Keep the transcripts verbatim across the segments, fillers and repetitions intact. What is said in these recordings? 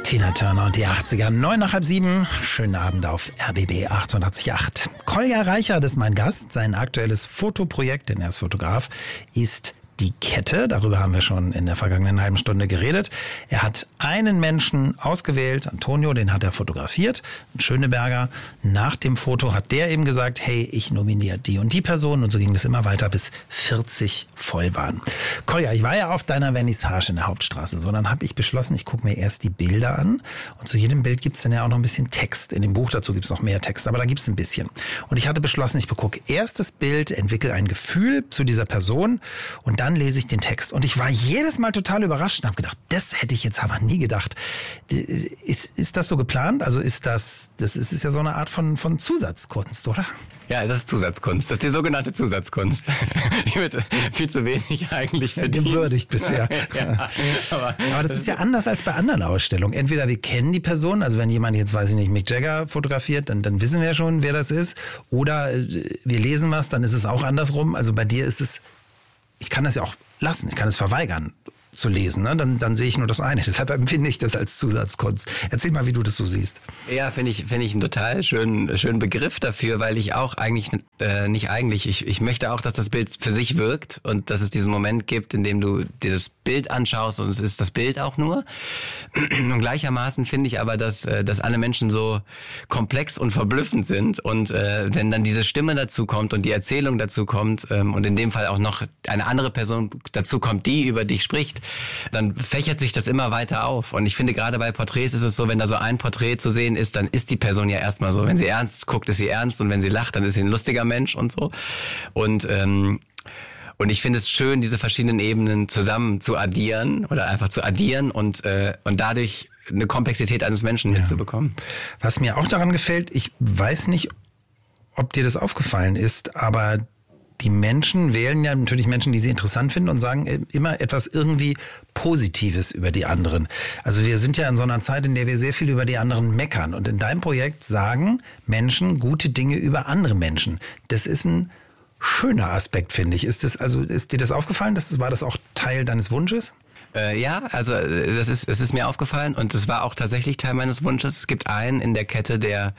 Tina Turner und die achtziger, neun nach halb sieben. Schönen Abend auf R B B achtundachtzig Komma acht. Kolja Reichert ist mein Gast. Sein aktuelles Fotoprojekt, denn er ist Fotograf, ist die Kette. Darüber haben wir schon in der vergangenen halben Stunde geredet. Er hat einen Menschen ausgewählt, Antonio, den hat er fotografiert, ein Schöneberger. Nach dem Foto hat der eben gesagt, hey, ich nominiere die und die Person. Und so ging das immer weiter, bis vierzig voll waren. Kolja, ich war ja auf deiner Vernissage in der Hauptstraße. So, dann habe ich beschlossen, ich gucke mir erst die Bilder an. Und zu jedem Bild gibt es dann ja auch noch ein bisschen Text. In dem Buch dazu gibt es noch mehr Text, aber da gibt es ein bisschen. Und ich hatte beschlossen, ich begucke erst das Bild, entwickle ein Gefühl zu dieser Person und dann Dann lese ich den Text. Und ich war jedes Mal total überrascht und habe gedacht, das hätte ich jetzt aber nie gedacht. Ist, ist das so geplant? Also ist das, das ist, ist ja so eine Art von, von Zusatzkunst, oder? Ja, das ist Zusatzkunst. Das ist die sogenannte Zusatzkunst. Die wird viel zu wenig eigentlich verdient. Gewürdigt bisher. Ja, aber, aber das ist ja anders als bei anderen Ausstellungen. Entweder wir kennen die Person, also wenn jemand jetzt, weiß ich nicht, Mick Jagger fotografiert, dann, dann wissen wir schon, wer das ist. Oder wir lesen was, dann ist es auch andersrum. Also bei dir ist es, ich kann das ja auch lassen, ich kann es verweigern zu lesen, ne? dann, dann sehe ich nur das eine. Deshalb empfinde ich das als Zusatzkunst. Erzähl mal, wie du das so siehst. Ja, finde ich, finde ich einen total schönen, schönen Begriff dafür, weil ich auch eigentlich, äh, nicht eigentlich, ich, ich möchte auch, dass das Bild für sich wirkt und dass es diesen Moment gibt, in dem du dir das Bild anschaust und es ist das Bild auch nur. Und gleichermaßen finde ich aber, dass, dass alle Menschen so komplex und verblüffend sind und äh, wenn dann diese Stimme dazu kommt und die Erzählung dazu kommt ähm, und in dem Fall auch noch eine andere Person dazu kommt, die über dich spricht, dann fächert sich das immer weiter auf. Und ich finde, gerade bei Porträts ist es so, wenn da so ein Porträt zu sehen ist, dann ist die Person ja erstmal so. Wenn sie ernst guckt, ist sie ernst und wenn sie lacht, dann ist sie ein lustiger Mensch und so. Und ähm, und ich finde es schön, diese verschiedenen Ebenen zusammen zu addieren oder einfach zu addieren und äh, und dadurch eine Komplexität eines Menschen ja. mitzubekommen. Was mir auch daran gefällt, ich weiß nicht, ob dir das aufgefallen ist, aber die Menschen wählen ja natürlich Menschen, die sie interessant finden und sagen immer etwas irgendwie Positives über die anderen. Also wir sind ja in so einer Zeit, in der wir sehr viel über die anderen meckern. Und in deinem Projekt sagen Menschen gute Dinge über andere Menschen. Das ist ein schöner Aspekt, finde ich. Ist das, also, ist dir das aufgefallen? Das, war das auch Teil deines Wunsches? Äh, ja, also das ist, es ist mir aufgefallen und es war auch tatsächlich Teil meines Wunsches. Es gibt einen in der Kette, der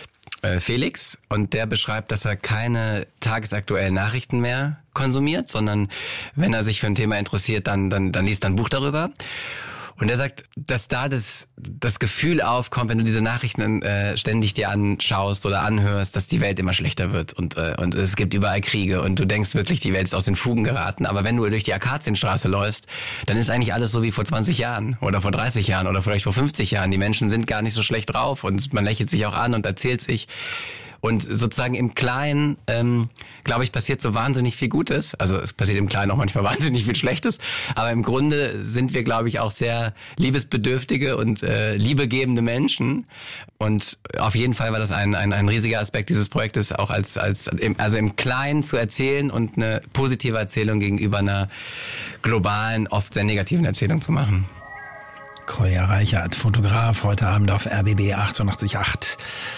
Felix, und der beschreibt, dass er keine tagesaktuellen Nachrichten mehr konsumiert, sondern wenn er sich für ein Thema interessiert, dann dann dann liest er ein Buch darüber. Und er sagt, dass da das das Gefühl aufkommt, wenn du diese Nachrichten äh, ständig dir anschaust oder anhörst, dass die Welt immer schlechter wird und äh, und es gibt überall Kriege und du denkst wirklich, die Welt ist aus den Fugen geraten. Aber wenn du durch die Akazienstraße läufst, dann ist eigentlich alles so wie vor zwanzig Jahren oder vor dreißig Jahren oder vielleicht vor fünfzig Jahren. Die Menschen sind gar nicht so schlecht drauf und man lächelt sich auch an und erzählt sich. Und sozusagen im Kleinen, ähm, glaube ich, passiert so wahnsinnig viel Gutes. Also es passiert im Kleinen auch manchmal wahnsinnig viel Schlechtes. Aber im Grunde sind wir, glaube ich, auch sehr liebesbedürftige und äh, liebegebende Menschen. Und auf jeden Fall war das ein, ein, ein riesiger Aspekt dieses Projektes, auch als, als im, also im Kleinen zu erzählen und eine positive Erzählung gegenüber einer globalen, oft sehr negativen Erzählung zu machen. Kolja Reichert, Fotograf, heute Abend auf R B B achtundachtzig Komma acht.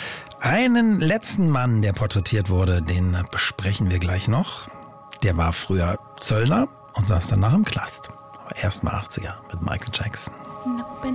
Einen letzten Mann, der porträtiert wurde, den besprechen wir gleich noch. Der war früher Zöllner und saß danach im Knast. Aber erst mal achtziger mit Michael Jackson.